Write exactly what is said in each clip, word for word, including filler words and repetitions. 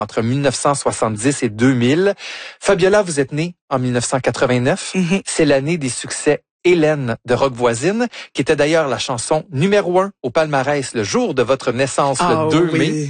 entre mille neuf cent soixante-dix et deux mille. Fabiola, vous êtes née en mille neuf cent quatre-vingt-neuf. Mm-hmm. C'est l'année des succès Hélène de Rock Voisine, qui était d'ailleurs la chanson numéro un au palmarès le jour de votre naissance, oh, le deux mai.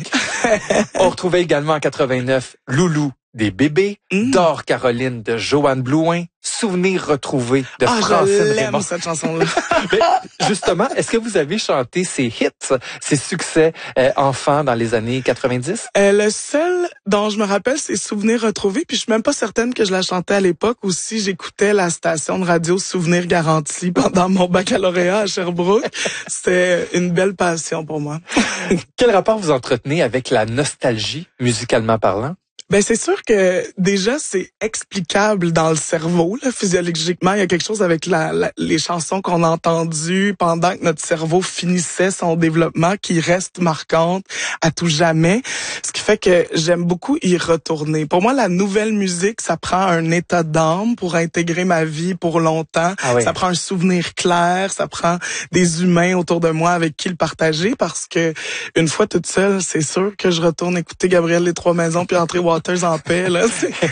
On retrouvait également en quatre-vingt-neuf Loulou des bébés, mm. Dore Caroline de Joanne Blouin, Souvenirs retrouvés de ah, Francine je l'aime, Raymond. Cette chanson-là. Mais justement, est-ce que vous avez chanté ces hits, ces succès euh, enfants dans les années quatre-vingt-dix? Euh, le seul dont je me rappelle, c'est Souvenirs retrouvés, puis je suis même pas certaine que je la chantais à l'époque ou si j'écoutais la station de radio Souvenirs garantis pendant mon baccalauréat à Sherbrooke. C'était une belle passion pour moi. Quel rapport vous entretenez avec la nostalgie, musicalement parlant? Ben c'est sûr que déjà c'est explicable dans le cerveau là, physiologiquement, il y a quelque chose avec la, la les chansons qu'on a entendues pendant que notre cerveau finissait son développement qui reste marquante à tout jamais, ce qui fait que j'aime beaucoup y retourner. Pour moi la nouvelle musique, ça prend un état d'âme pour intégrer ma vie pour longtemps. Ah oui. Ça prend un souvenir clair, ça prend des humains autour de moi avec qui le partager parce que une fois toute seule, c'est sûr que je retourne écouter Gabriel Les Trois Maisons puis entrer en paix, là,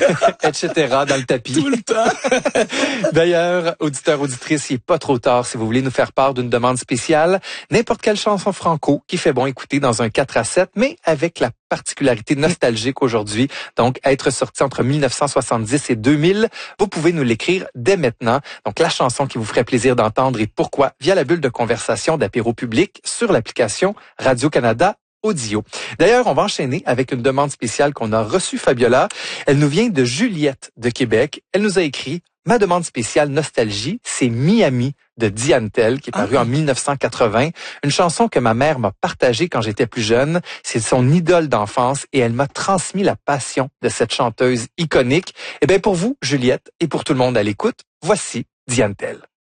et cetera dans le tapis. Tout le temps. D'ailleurs, auditeurs, auditrices, il n'est pas trop tard si vous voulez nous faire part d'une demande spéciale. N'importe quelle chanson franco qui fait bon écouter dans un quatre à sept, mais avec la particularité nostalgique aujourd'hui. Donc, être sorti entre mille neuf cent soixante-dix et deux mille. Vous pouvez nous l'écrire dès maintenant. Donc, la chanson qui vous ferait plaisir d'entendre et pourquoi via la bulle de conversation d'Apéro Public sur l'application Radio-Canada Audio. D'ailleurs, on va enchaîner avec une demande spéciale qu'on a reçue, Fabiola. Elle nous vient de Juliette de Québec. Elle nous a écrit « Ma demande spéciale nostalgie, c'est Miami de Diane Tell, qui est parue ah. en mille neuf cent quatre-vingts. Une chanson que ma mère m'a partagée quand j'étais plus jeune. C'est son idole d'enfance et elle m'a transmis la passion de cette chanteuse iconique. Eh bien, pour vous, Juliette, et pour tout le monde à l'écoute, voici Diane Tell.